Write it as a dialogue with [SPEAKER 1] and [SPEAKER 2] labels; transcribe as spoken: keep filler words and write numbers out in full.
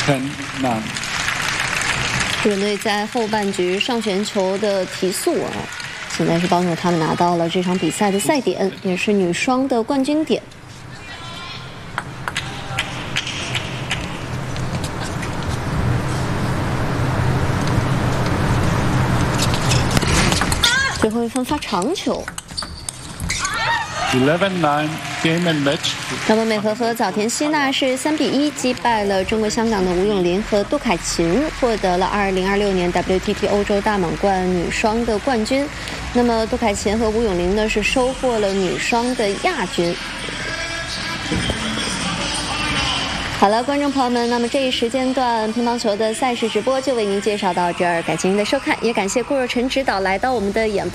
[SPEAKER 1] ten nine。
[SPEAKER 2] 日本队在后半局上旋球的提速啊，现在是帮助他们拿到了这场比赛的赛点，也是女双的冠军点。最后一分发长球。
[SPEAKER 1] eleven nine game and match。
[SPEAKER 2] 那么美和和早田希娜是三比一击败了中国香港的吴永琳和杜凯琴，获得了二零二六年 W T T 欧洲大满贯女双的冠军。那么杜凯琴和吴永琳呢是收获了女双的亚军。好了，观众朋友们，那么这一时间段乒乓球的赛事直播就为您介绍到这儿，感谢您的收看，也感谢顾若晨指导来到我们的演播。